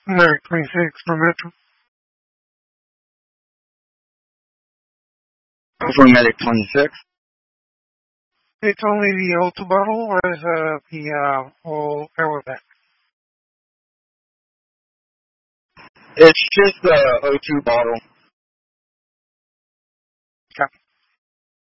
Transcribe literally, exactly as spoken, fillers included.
Alright, twenty-six for Metro. For Medic twenty-six. It's only the O two bottle or is uh, the uh, whole power pack? It's just the O two bottle.